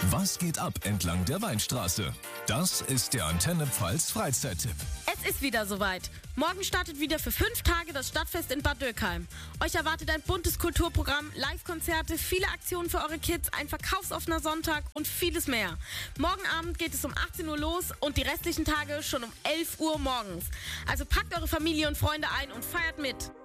Was geht ab entlang der Weinstraße? Das ist der Antenne Pfalz Freizeittipp. Es ist wieder soweit. Morgen startet wieder für 5 Tage das Stadtfest in Bad Dürkheim. Euch erwartet ein buntes Kulturprogramm, Live-Konzerte, viele Aktionen für eure Kids, ein verkaufsoffener Sonntag und vieles mehr. Morgen Abend geht es um 18 Uhr los und die restlichen Tage schon um 11 Uhr morgens. Also packt eure Familie und Freunde ein und feiert mit.